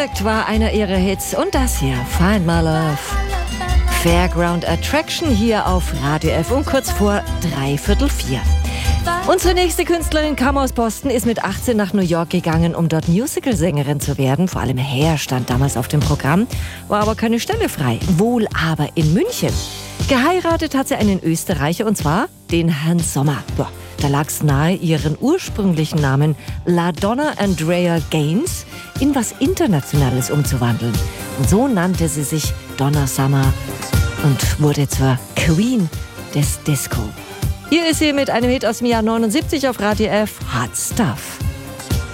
Perfect war einer ihrer Hits und das hier, Find My Love. Fairground Attraction hier auf Radio F um kurz vor 3:45. Unsere nächste Künstlerin kam aus Boston, ist mit 18 nach New York gegangen, um dort Musicalsängerin zu werden. Vor allem Hair stand damals auf dem Programm, war aber keine Stelle frei. Wohl aber in München. Geheiratet hat sie einen Österreicher und zwar den Herrn Sommer. Boah, da lag es nahe, ihren ursprünglichen Namen LaDonna Andrea Gaines in was Internationales umzuwandeln. Und so nannte sie sich Donna Summer und wurde zur Queen des Disco. Hier ist sie mit einem Hit aus dem Jahr 79 auf Radio F, Hot Stuff.